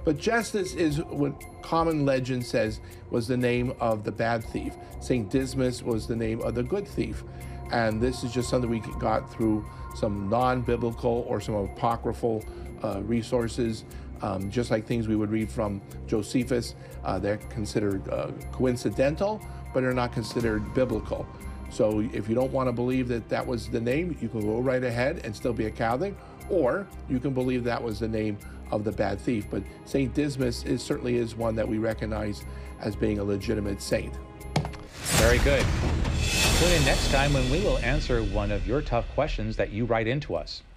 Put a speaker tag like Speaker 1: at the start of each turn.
Speaker 1: But Justus is what common legend says was the name of the bad thief. St. Dismas was the name of the good thief. And this is just something we got through some non-biblical or some apocryphal resources, just like things we would read from Josephus. They're considered coincidental, but are not considered biblical. So if you don't want to believe that that was the name, you can go right ahead and still be a Catholic, or you can believe that was the name of the bad thief. But St. Dismas certainly is one that we recognize as being a legitimate saint.
Speaker 2: Very good. Tune in next time when we will answer one of your tough questions that you write into us.